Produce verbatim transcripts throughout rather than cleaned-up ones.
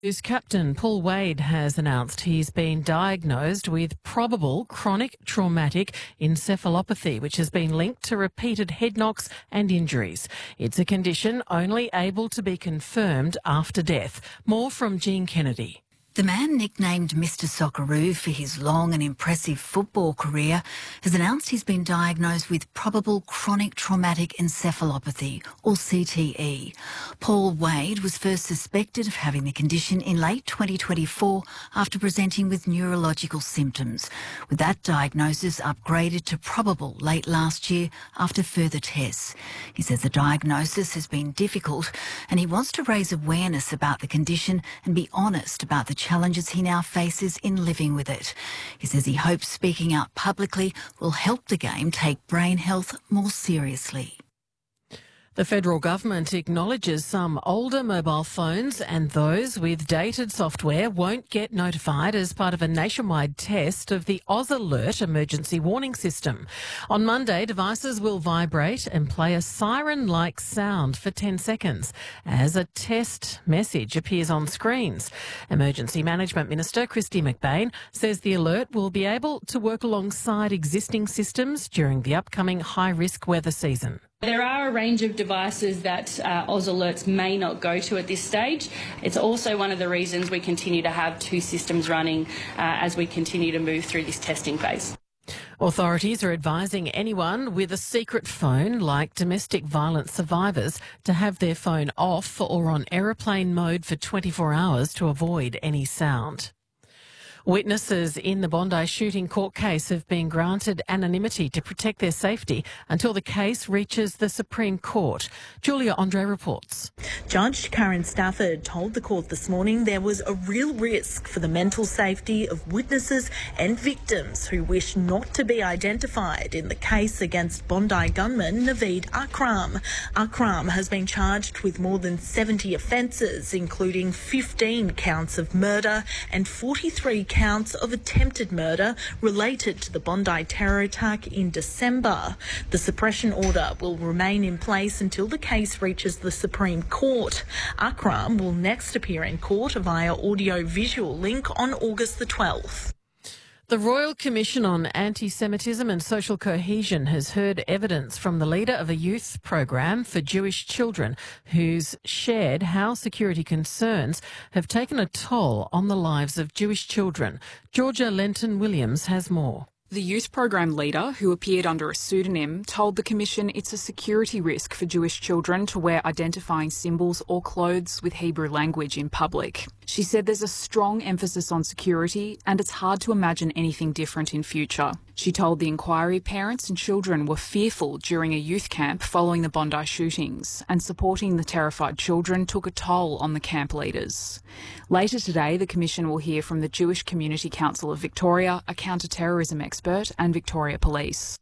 News captain Paul Wade has announced he's been diagnosed with probable chronic traumatic encephalopathy, which has been linked to repeated head knocks and injuries. It's a condition only able to be confirmed after death. More from Jean Kennedy. The man nicknamed Mister Socceroo for his long and impressive football career has announced he's been diagnosed with probable chronic traumatic encephalopathy, or C T E. Paul Wade was first suspected of having the condition in late twenty twenty-four after presenting with neurological symptoms, with that diagnosis upgraded to probable late last year after further tests. He says the diagnosis has been difficult and he wants to raise awareness about the condition and be honest about the challenges he now faces in living with it. He says he hopes speaking out publicly will help the game take brain health more seriously. The federal government acknowledges some older mobile phones and those with dated software won't get notified as part of a nationwide test of the Oz Alert emergency warning system. On Monday, devices will vibrate and play a siren-like sound for ten seconds as a test message appears on screens. Emergency Management Minister Kristy McBain says the alert will be able to work alongside existing systems during the upcoming high-risk weather season. There are a range of devices that uh, Oz Alerts may not go to at this stage. It's also one of the reasons we continue to have two systems running uh, as we continue to move through this testing phase. Authorities are advising anyone with a secret phone, like domestic violence survivors, to have their phone off or on aeroplane mode for twenty-four hours to avoid any sound. Witnesses in the Bondi shooting court case have been granted anonymity to protect their safety until the case reaches the Supreme Court. Julia Andre reports. Judge Karen Stafford told the court this morning there was a real risk for the mental safety of witnesses and victims who wish not to be identified in the case against Bondi gunman Naveed Akram. Akram has been charged with more than seventy offences, including fifteen counts of murder and forty-three counts of attempted murder related to the Bondi terror attack in December. The suppression order will remain in place until the case reaches the Supreme Court. Akram will next appear in court via audio-visual link on August the twelfth. The Royal Commission on Anti-Semitism and Social Cohesion has heard evidence from the leader of a youth program for Jewish children who's shared how security concerns have taken a toll on the lives of Jewish children. Georgia Lenton-Williams has more. The youth program leader, who appeared under a pseudonym, told the Commission it's a security risk for Jewish children to wear identifying symbols or clothes with Hebrew language in public. She said there's a strong emphasis on security and it's hard to imagine anything different in future. She told the inquiry parents and children were fearful during a youth camp following the Bondi shootings, and supporting the terrified children took a toll on the camp leaders. Later today, the Commission will hear from the Jewish Community Council of Victoria, a counter-terrorism expert, and Victoria Police.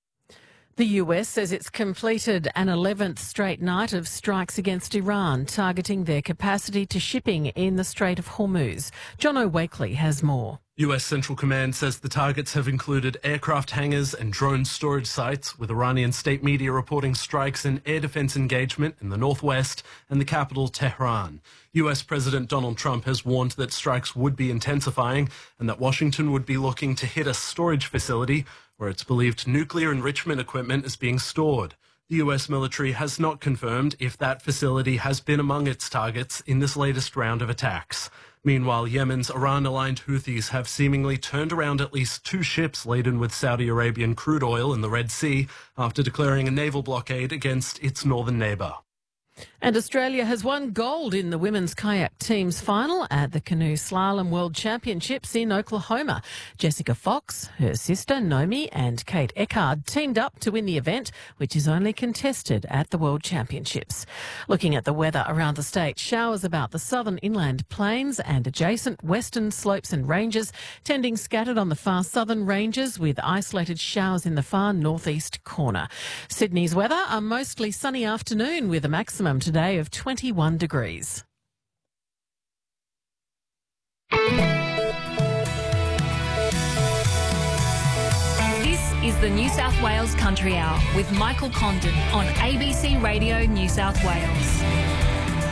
The U S says it's completed an eleventh straight night of strikes against Iran, targeting their capacity to shipping in the Strait of Hormuz. John O'Wakely has more. U S Central Command says the targets have included aircraft hangars and drone storage sites, with Iranian state media reporting strikes and air defense engagement in the northwest and the capital, Tehran. U S President Donald Trump has warned that strikes would be intensifying and that Washington would be looking to hit a storage facility where it's believed nuclear enrichment equipment is being stored. The U S military has not confirmed if that facility has been among its targets in this latest round of attacks. Meanwhile, Yemen's Iran-aligned Houthis have seemingly turned around at least two ships laden with Saudi Arabian crude oil in the Red Sea after declaring a naval blockade against its northern neighbour. And Australia has won gold in the women's kayak team's final at the Canoe Slalom World Championships in Oklahoma. Jessica Fox, her sister Nomi and Kate Eckard teamed up to win the event, which is only contested at the World Championships. Looking at the weather around the state, showers about the southern inland plains and adjacent western slopes and ranges, tending scattered on the far southern ranges with isolated showers in the far northeast corner. Sydney's weather, a mostly sunny afternoon with a maximum today of twenty-one degrees. This is the New South Wales Country Hour with Michael Condon on A B C Radio New South Wales.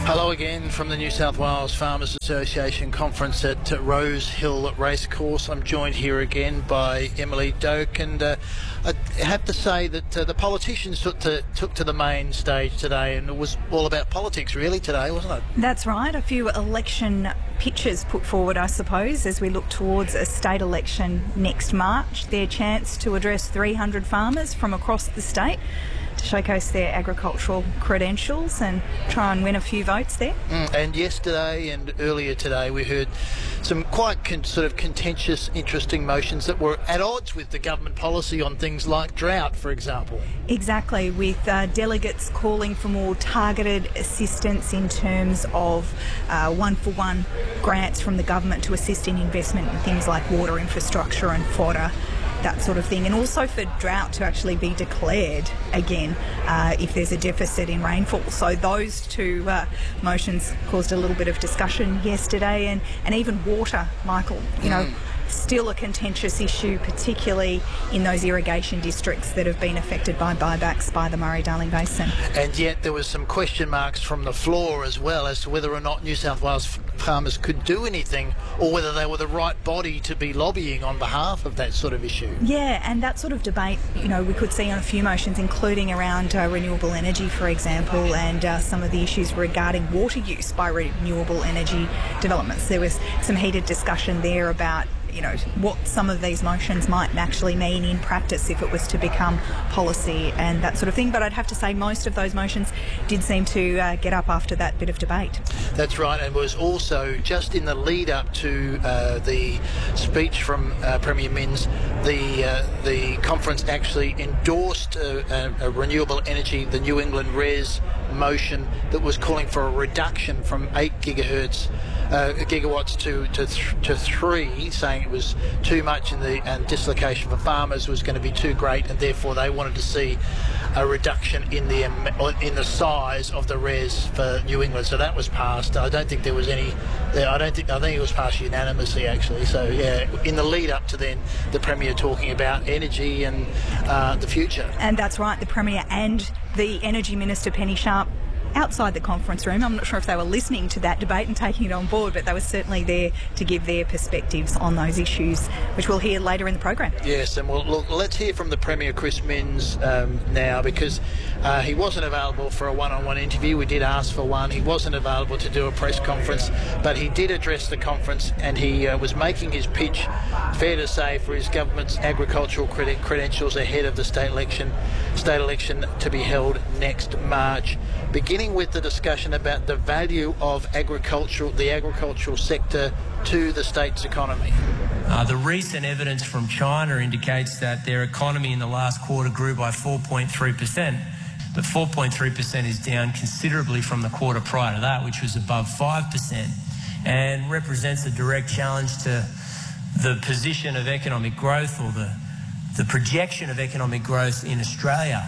Hello again from the New South Wales Farmers Association conference at Rose Hill Racecourse. I'm joined here again by Emily Doak, and uh, I have to say that uh, the politicians took to, took to the main stage today, and it was all about politics really today, wasn't it? That's right. A few election pictures put forward, I suppose, as we look towards a state election next March. Their chance to address three hundred farmers from across the state to showcase their agricultural credentials and try and win a few votes there. Mm, and yesterday and earlier today we heard some quite con- sort of contentious, interesting motions that were at odds with the government policy on things like drought, for example. Exactly, with uh, delegates calling for more targeted assistance in terms of uh, one-for-one grants from the government to assist in investment in things like water infrastructure and fodder, that sort of thing, and also for drought to actually be declared again uh, if there's a deficit in rainfall. So those two uh, motions caused a little bit of discussion yesterday, and, and even water, Michael, you know, mm. still a contentious issue, particularly in those irrigation districts that have been affected by buybacks by the Murray-Darling Basin. And yet there was some question marks from the floor as well as to whether or not New South Wales farmers could do anything, or whether they were the right body to be lobbying on behalf of that sort of issue. Yeah, and that sort of debate, you know, we could see on a few motions, including around uh, renewable energy, for example, and uh, some of the issues regarding water use by renewable energy developments. There was some heated discussion there about, you know, what some of these motions might actually mean in practice if it was to become policy and that sort of thing. But I'd have to say most of those motions did seem to uh, get up after that bit of debate. That's right, and was also just in the lead up to uh, the speech from uh, Premier Minns, the uh, the conference actually endorsed uh, a, a renewable energy, the New England Res motion that was calling for a reduction from eight gigahertz uh, gigawatts to to, th- to three, saying it was too much, and the and dislocation for farmers was going to be too great, and therefore they wanted to see a reduction in the in the size of the res for New England. So that was passed. I don't think there was any. I don't think. I think it was passed unanimously actually. So yeah, in the lead up to then the Premier talking about energy and uh, the future. And that's right. The Premier and the Energy Minister Penny Sharp outside the conference room. I'm not sure if they were listening to that debate and taking it on board, but they were certainly there to give their perspectives on those issues, which we'll hear later in the program. Yes, and we'll, look, let's hear from the Premier, Chris Minns, um, now, because uh, he wasn't available for a one-on-one interview. We did ask for one. He wasn't available to do a press conference, but he did address the conference, and he uh, was making his pitch, fair to say, for his government's agricultural cred- credentials ahead of the state election, state election to be held next March. Beginning with the discussion about the value of agricultural, the agricultural sector to the state's economy. Uh, the recent evidence from China indicates that their economy in the last quarter grew by four point three percent, but four point three percent is down considerably from the quarter prior to that, which was above five percent, and represents a direct challenge to the position of economic growth, or the, the projection of economic growth in Australia,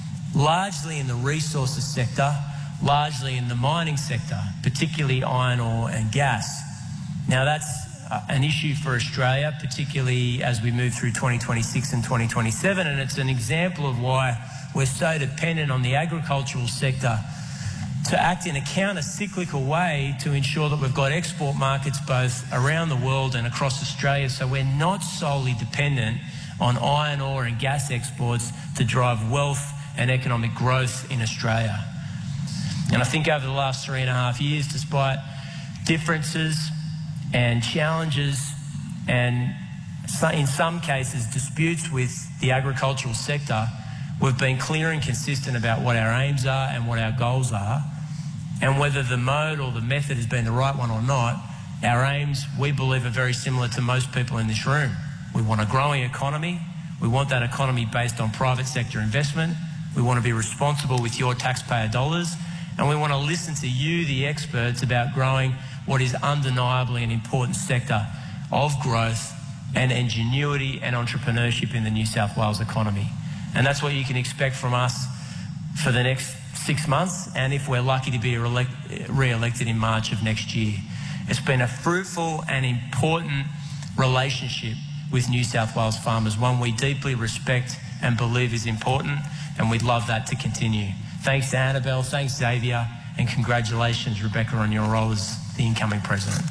largely in the resources sector, largely in the mining sector, particularly iron ore and gas. Now that's uh, an issue for Australia, particularly as we move through twenty twenty-six and twenty twenty-seven, and it's an example of why we're so dependent on the agricultural sector to act in a counter-cyclical way to ensure that we've got export markets both around the world and across Australia, so we're not solely dependent on iron ore and gas exports to drive wealth and economic growth in Australia. And I think over the last three and a half years, despite differences and challenges and in some cases disputes with the agricultural sector, we've been clear and consistent about what our aims are and what our goals are, and whether the mode or the method has been the right one or not. Our aims, we believe, are very similar to most people in this room. We want a growing economy. We want that economy based on private sector investment. We want to be responsible with your taxpayer dollars, and we want to listen to you, the experts, about growing what is undeniably an important sector of growth and ingenuity and entrepreneurship in the New South Wales economy. And that's what you can expect from us for the next six months, and if we're lucky to be re-elected in March of next year. It's been a fruitful and important relationship with New South Wales farmers, one we deeply respect and believe is important, and we'd love that to continue. Thanks to Annabelle, thanks Xavier, And congratulations, Rebecca, on your role as the incoming president.